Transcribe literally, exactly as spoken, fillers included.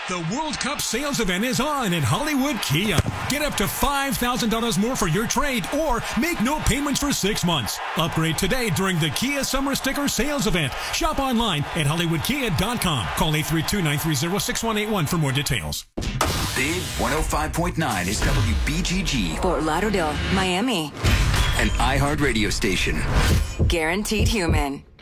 The World Cup sales event is on at Hollywood Kia. Get up to five thousand dollars more for your trade or make no payments for six months. Upgrade today during the Kia Summer Sticker Sales Event. Shop online at hollywood kia dot com. Call eight three two, nine three zero, six one eight one for more details. Big one oh five point nine is W B G G. Fort Lauderdale, Miami. An iHeart radio station. Guaranteed human.